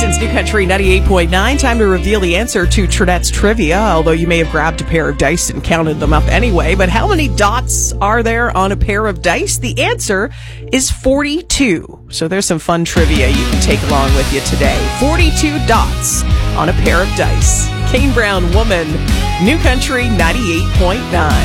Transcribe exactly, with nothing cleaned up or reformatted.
station's New Country ninety-eight point nine. Time to reveal the answer to Trinette's trivia, although you may have grabbed a pair of dice and counted them up anyway. But how many dots are there on a pair of dice? The answer is forty-two. So there's some fun trivia you can take along with you today. forty-two dots on a pair of dice. Kane Brown Woman, New Country ninety-eight point nine.